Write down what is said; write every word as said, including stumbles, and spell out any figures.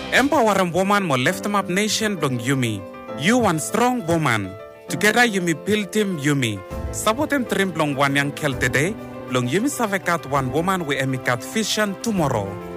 Empower a woman mo lift them up nation blong Yumi. You one strong woman. Together Yumi build him Yumi. Support him trim blong one young kel today. Blong Yumi savekat one woman we emikat vision tomorrow.